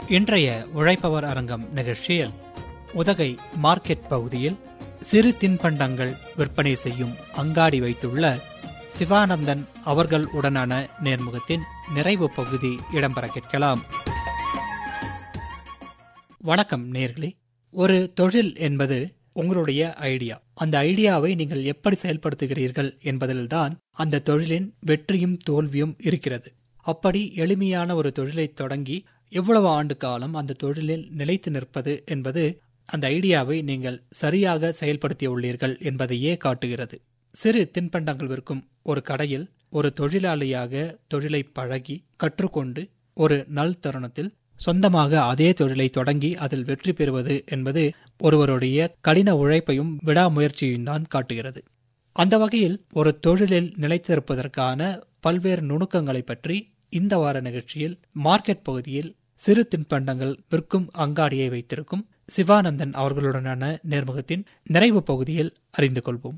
இன்றைய உழைப்பவர் அரங்கம் நிகழ்ச்சியில் உதகை மார்க்கெட் பகுதியில் சிறு தின்பண்டங்கள் விற்பனை செய்யும் அங்காடி வைத்துள்ள சிவானந்தன் அவர்கள் உடனான நேர்முகத்தின் நிறைவு பகுதி இடம்பெற கேட்கலாம். வணக்கம் நேயர்களே. ஒரு தொழில் என்பது உங்களுடைய ஐடியா. அந்த ஐடியாவை நீங்கள் எப்படி செயல்படுத்துகிறீர்கள் என்பதில்தான் அந்த தொழிலின் வெற்றியும் தோல்வியும் இருக்கிறது. அப்படி எளிமையான ஒரு தொழிலை தொடங்கி எவ்வளவு ஆண்டு காலம் அந்த தொழிலில் நிலைத்து நிற்பது என்பது அந்த ஐடியாவை நீங்கள் சரியாக செயல்படுத்தி உள்ளீர்கள் என்பதையே காட்டுகிறது. சிறு தின்பண்டங்கள் விற்கும் ஒரு கடையில் ஒரு தொழிலாளியாக தொழிலை பழகி கற்றுக்கொண்டு ஒரு நல் தருணத்தில் சொந்தமாக அதே தொழிலை தொடங்கி அதில் வெற்றி பெறுவது என்பது ஒருவருடைய கடின உழைப்பையும் விடாமுயற்சியையும் தான் காட்டுகிறது. அந்த வகையில் ஒரு தொழிலில் நிலைத்திருப்பதற்கான பல்வேறு நுணுக்கங்களை பற்றி இந்த வார நிகழ்ச்சியில் மார்க்கெட் பகுதியில் சிறு தின்பண்டங்கள் விற்கும் அங்காடியை வைத்திருக்கும் சிவானந்தன் அவர்களுடனான நேர்முகத்தின் நிறைவு பகுதியில் அறிந்து கொள்வோம்.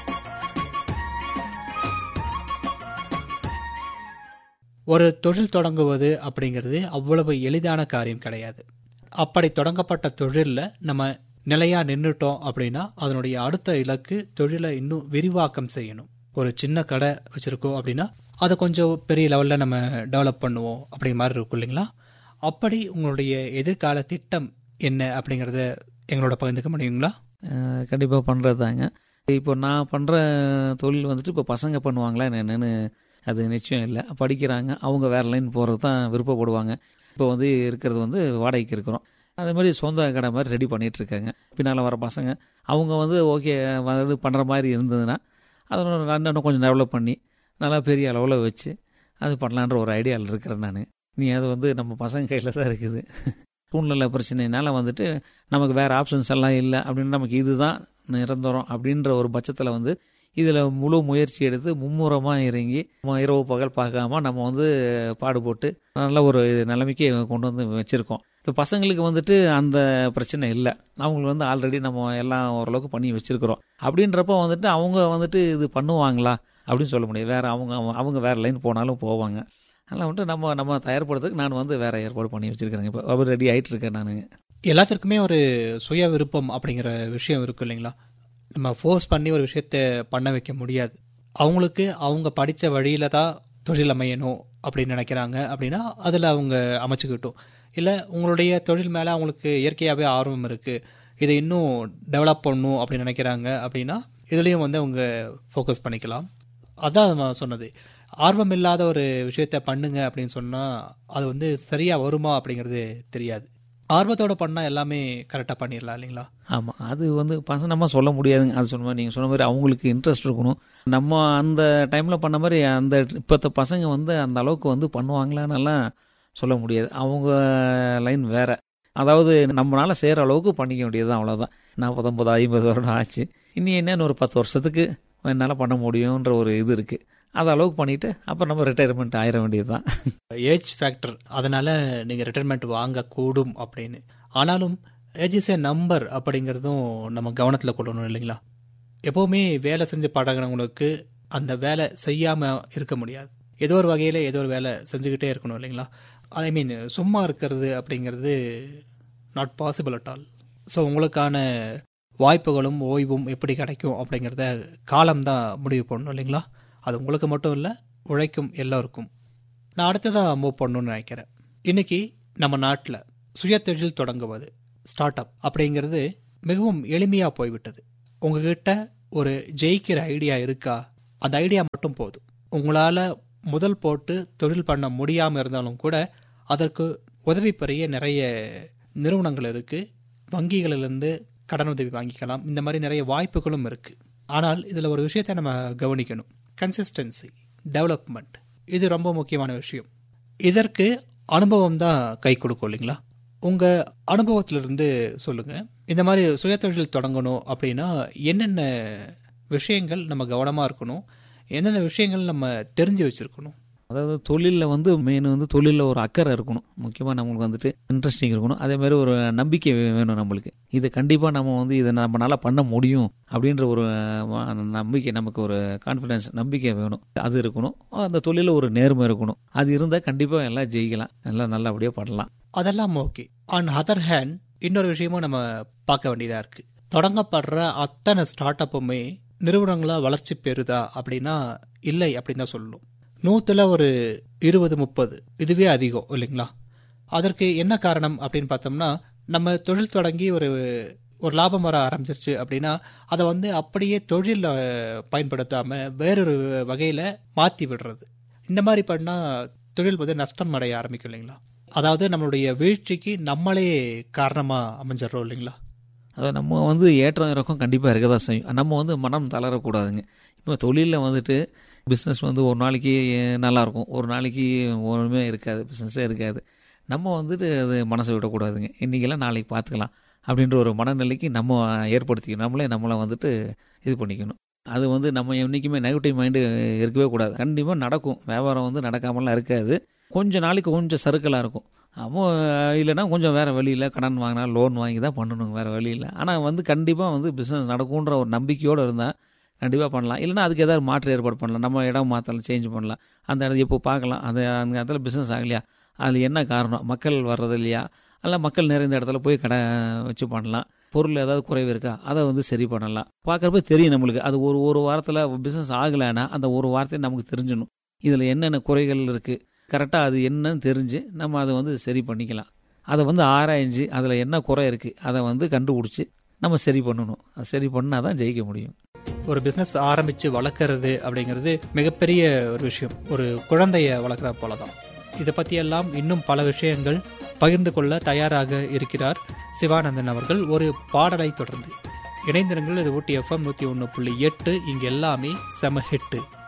ஒரு தொழில் தொடங்குவது அப்படிங்கிறது அவ்வளவு எளிதான காரியம் கிடையாது. அப்படி தொடங்கப்பட்ட தொழிலில் நம்ம நிலையா நின்றுட்டோம் அப்படின்னா அதனுடைய அடுத்த இலக்கு தொழிலை இன்னும் விரிவாக்கம் செய்யணும். ஒரு சின்ன கடை வச்சிருக்கோம் அப்படின்னா அதை கொஞ்சம் பெரிய லெவலில் நம்ம டெவலப் பண்ணுவோம் அப்படிங்கிற மாதிரி இருக்கும் இல்லைங்களா? அப்படி உங்களுடைய எதிர்கால திட்டம் என்ன அப்படிங்கிறத எங்களோட பகிர்ந்துக்க முடியுங்களா? கண்டிப்பாக பண்ணுறது தாங்க. இப்போ நான் பண்ணுற தொழில் வந்துட்டு இப்போ பசங்க பண்ணுவாங்களா என்னென்னு அது நிச்சயம் இல்லை. படிக்கிறாங்க, அவங்க வேறு லைன் போகிறது தான் விருப்பப்படுவாங்க. இப்போ வந்து இருக்கிறது வந்து வாடகைக்கு இருக்கிறோம். அதே மாதிரி சொந்த கடை மாதிரி ரெடி பண்ணிகிட்ருக்காங்க. பின்னால் வர பசங்க அவங்க வந்து ஓகே வந்து பண்ணுற மாதிரி இருந்ததுன்னா அதை இன்னும் கொஞ்சம் டெவலப் பண்ணி நல்லா பெரிய அளவில் வச்சு அது பண்ணலான்ற ஒரு ஐடியாவில் இருக்கிறேன் நான். நீ அது வந்து நம்ம பசங்க கையில் தான் இருக்குது. சூழ்நிலை பிரச்சனைனால வந்துட்டு நமக்கு வேறு ஆப்ஷன்ஸ் எல்லாம் இல்லை அப்படின்னு நமக்கு இதுதான் நிரந்தரம் அப்படின்ற ஒரு பட்சத்தில் வந்து இதில் முழு முயற்சி எடுத்து மும்முரமாக இறங்கி இரவு பகல் பார்க்காம நம்ம வந்து பாடுபட்டு நல்ல ஒரு நிலைமைக்கு கொண்டு வந்து வச்சுருக்கோம். இப்போ பசங்களுக்கு வந்துட்டு அந்த பிரச்சனை இல்லை. அவங்களுக்கு வந்து ஆல்ரெடி நம்ம எல்லாம் ஓரளவுக்கு பண்ணி வச்சுருக்கிறோம். அப்படின்றப்ப வந்துட்டு அவங்க வந்துட்டு இது பண்ணுவாங்களா அப்படின்னு சொல்ல முடியாது. வேறு அவங்க வேறு லைன் போனாலும் போவாங்க. அதெல்லாம் வந்துட்டு நம்ம தயார்படுறதுக்கு நான் வந்து வேறு ஏற்பாடு பண்ணி வச்சுருக்கிறேங்க. இப்போ அவர் ரெடி ஆகிட்டு இருக்கேன் நான். எல்லாத்துக்குமே ஒரு சுய விருப்பம் அப்படிங்கிற விஷயம் இருக்கு இல்லைங்களா? நம்ம ஃபோர்ஸ் பண்ணி ஒரு விஷயத்த பண்ண வைக்க முடியாது. அவங்களுக்கு அவங்க படித்த வழியில தான் தொழில் அமையணும் அப்படின்னு நினைக்கிறாங்க அப்படின்னா அதில் அவங்க அமைச்சுக்கிட்டோம். இல்லை உங்களுடைய தொழில் மேலே அவங்களுக்கு இயற்கையாகவே ஆர்வம் இருக்குது, இதை இன்னும் டெவலப் பண்ணணும் அப்படின்னு நினைக்கிறாங்க அப்படின்னா இதுலேயும் வந்து அவங்க ஃபோக்கஸ் பண்ணிக்கலாம். அதான் நான் சொன்னது, ஆர்வம் இல்லாத ஒரு விஷயத்த பண்ணுங்க அப்படின்னு சொன்னால் அது வந்து சரியாக வருமா அப்படிங்கிறது தெரியாது. ஆர்வத்தோட பண்ணால் எல்லாமே கரெக்டாக பண்ணிடலாம் இல்லைங்களா? ஆமாம், அது வந்து பசங்க நம்ம சொல்ல முடியாதுங்க. அது சொன்ன மாதிரி நீங்கள் சொன்ன மாதிரி அவங்களுக்கு இன்ட்ரெஸ்ட் இருக்கணும். நம்ம அந்த டைமில் பண்ண மாதிரி அந்த இப்போத்த பசங்க வந்து அந்த அளவுக்கு வந்து பண்ணுவாங்களான்னெல்லாம் சொல்ல முடியாது. அவங்க லைன் வேறு. அதாவது நம்மளால் செய்கிற அளவுக்கு பண்ணிக்க வேண்டியது தான், அவ்வளோதான். 49 50 வருடம் ஆச்சு. இனி என்னன்னு ஒரு 10 வருஷத்துக்கு என்னால் பண்ண முடியுன்ற ஒரு இது இருக்குது. அது அளவுக்கு பண்ணிவிட்டு அப்புறம் நம்ம ரிட்டையர்மெண்ட் ஆயிட வேண்டியது தான். ஏஜ் ஃபேக்டர், அதனால் நீங்கள் ரிட்டையர்மெண்ட் வாங்கக்கூடும் அப்படின்னு. ஆனாலும் ஏஜ் இஸ் ஏ நம்பர் அப்படிங்கிறதும் நம்ம கவனத்தில் கொள்ளணும் இல்லைங்களா? எப்போவுமே வேலை செஞ்சு பழகிறவங்களுக்கு அந்த வேலை செய்யாமல் இருக்க முடியாது. ஏதோ ஒரு வகையில் ஏதோ ஒரு வேலை செஞ்சுக்கிட்டே இருக்கணும் இல்லைங்களா? ஐ மீன் சும்மா இருக்கிறது அப்படிங்கிறது not possible at all. So உங்களுக்கான வாய்ப்புகளும் ஓய்வும் எப்படி கிடைக்கும் அப்படிங்கிறத காலம்தான் முடிவு பண்ணணும் இல்லைங்களா? அது உங்களுக்கு மட்டும் இல்லை, உழைக்கும் எல்லோருக்கும். நான் அடுத்ததாக மூவ் பண்ணணும்னு நினைக்கிறேன். இன்றைக்கி நம்ம நாட்டில் சுயதொழில் தொடங்குவது, ஸ்டார்ட் அப் அப்படிங்கிறது மிகவும் எளிமையாக போய்விட்டது. உங்ககிட்ட ஒரு ஜெயிக்கிற ஐடியா இருக்கா? அந்த ஐடியா மட்டும் போதும். உங்களால் முதல் போட்டு தொழில் பண்ண முடியாமல் இருந்தாலும் கூட அதற்கு உதவி பெரிய நிறைய நிறுவனங்கள் இருக்குது. வங்கிகளிலிருந்து கடனுதவி வாங்கிக்கலாம். இந்த மாதிரி நிறைய வாய்ப்புகளும் இருக்குது. ஆனால் இதில் ஒரு விஷயத்தை நம்ம கவனிக்கணும். கன்சிஸ்டன்சி, டெவலப்மெண்ட், இது ரொம்ப முக்கியமான விஷயம். இதற்கு அனுபவம் தான் கை கொடுக்கும் இல்லைங்களா? உங்கள் அனுபவத்திலிருந்து சொல்லுங்கள். இந்த மாதிரி சுயதொழில் தொடங்கணும் அப்படின்னா என்னென்ன விஷயங்கள் நம்ம கவனமாக இருக்கணும், என்னென்ன விஷயங்கள் நம்ம தெரிஞ்சு வச்சுருக்கணும்? அதாவது தொழிலில் வந்து மெயின் வந்து தொழிலில் ஒரு அக்கறை இருக்கணும். முக்கியமாக நம்மளுக்கு வந்துட்டு இன்ட்ரெஸ்டிங் இருக்கணும். அதே மாதிரி ஒரு நம்பிக்கை வேணும் நம்மளுக்கு. இது கண்டிப்பாக நம்ம வந்து இதை நம்மளால பண்ண முடியும் அப்படின்ற ஒரு நம்பிக்கை, நமக்கு ஒரு கான்ஃபிடன்ஸ், நம்பிக்கை வேணும். அது இருக்கணும். அந்த தொழிலில் ஒரு நேர்மை இருக்கணும். அது இருந்தால் கண்டிப்பாக எல்லாம் ஜெயிக்கலாம், எல்லாம் நல்லபடியாக பண்ணலாம். அதெல்லாம் ஓகே. ஆன் அதர் ஹேண்ட் இன்னொரு விஷயமும் நம்ம பார்க்க வேண்டியதாக இருக்குது. தொடங்கப்படுற அத்தனை ஸ்டார்ட் அப்புமே நிறுவனங்களாக வளர்ச்சி பெறுதா அப்படின்னா இல்லை அப்படின்னு தான் சொல்லணும். 100ல் ஒரு 20-30 இதுவே அதிகம் இல்லைங்களா? அதற்கு என்ன காரணம் அப்படின்னு பார்த்தோம்னா, நம்ம தொழில் தொடங்கி ஒரு லாபம் வர ஆரம்பிச்சிருச்சு அப்படின்னா அதை வந்து அப்படியே தொழிலில் பயன்படுத்தாமல் வேறொரு வகையில் மாற்றி விடுறது. இந்த மாதிரி பண்ணால் தொழில் வந்து நஷ்டம் அடைய ஆரம்பிக்கும் இல்லைங்களா? அதாவது நம்மளுடைய வீழ்ச்சிக்கு நம்மளே காரணமாக அமைஞ்சிடறோம் இல்லைங்களா? அதாவது நம்ம வந்து ஏற்றம் இறக்கம் கண்டிப்பாக இருக்க தான் செய்யும். நம்ம வந்து மனம் தளரக்கூடாதுங்க. இப்போ தொழிலில் வந்துட்டு பிஸ்னஸ் வந்து ஒரு நாளைக்கு நல்லாயிருக்கும், ஒரு நாளைக்கு ஒன்றுமே இருக்காது, பிஸ்னஸே இருக்காது. நம்ம வந்துட்டு அது மனசை விடக்கூடாதுங்க. இன்றைக்கெல்லாம் நாளைக்கு பார்த்துக்கலாம் அப்படின்ற ஒரு மனநிலைக்கு நம்ம ஏற்படுத்திக்கணும். நம்மளை வந்துட்டு இது பண்ணிக்கணும். அது வந்து நம்ம என்றைக்குமே நெகட்டிவ் மைண்டு இருக்கவே கூடாது. கண்டிப்பாக நடக்கும். வியாபாரம் வந்து நடக்காமலாம் இருக்காது. கொஞ்சம் நாளைக்கு கொஞ்சம் சறுக்கலாக இருக்கும். அப்போ இல்லைன்னா கொஞ்சம் வேறு வழியில் கடன் வாங்கினா லோன் வாங்கி தான் பண்ணணுங்க, வேறு வழி இல்லை. ஆனால் வந்து கண்டிப்பாக வந்து பிஸ்னஸ் நடக்கும்ன்ற ஒரு நம்பிக்கையோடு இருந்தால் கண்டிப்பாக பண்ணலாம். இல்லைனா அதுக்கு ஏதாவது மாற்று ஏற்பாடு பண்ணலாம். நம்ம இடம் மாற்றலாம், சேஞ்ச் பண்ணலாம். அந்த இடத்துல இப்போ பார்க்கலாம், அந்த இடத்துல பிஸ்னஸ் ஆகலையா, அதில் என்ன காரணம், மக்கள் வர்றது இல்லையா, அல்ல மக்கள் நிறைந்த இடத்துல போய் கடை வச்சு பண்ணலாம். பொருள் ஏதாவது குறைவு இருக்கா, அதை வந்து சரி பண்ணலாம். பார்க்குறப்ப தெரியும் நம்மளுக்கு. அது ஒரு வாரத்தில் பிஸ்னஸ் ஆகலைன்னா அந்த ஒரு வாரத்தையும் நமக்கு தெரிஞ்சிடணும். இதில் என்னென்ன குறைகள் இருக்குது, கரெக்டாக அது என்னன்னு தெரிஞ்சு நம்ம அதை வந்து சரி பண்ணிக்கலாம். அதை வந்து ஆராய்ஞ்சு அதில் என்ன குறை இருக்குது அதை வந்து கண்டுபிடிச்சி நம்ம சரி பண்ணணும். அது சரி பண்ணால் தான் ஜெயிக்க முடியும். ஒரு பிஸ்னஸ் ஆரம்பித்து வளர்க்குறது அப்படிங்கிறது மிகப்பெரிய ஒரு விஷயம். ஒரு குழந்தைய வளர்க்குற போல தான். இதை பற்றியெல்லாம் இன்னும் பல விஷயங்கள் பகிர்ந்து கொள்ள தயாராக இருக்கிறார் சிவானந்தன் அவர்கள். ஒரு பாடலை தொடர்ந்து இணைந்திருங்கள். இது ஊட்டி FM 101.8. இங்கே எல்லாமே செம ஹிட்டு.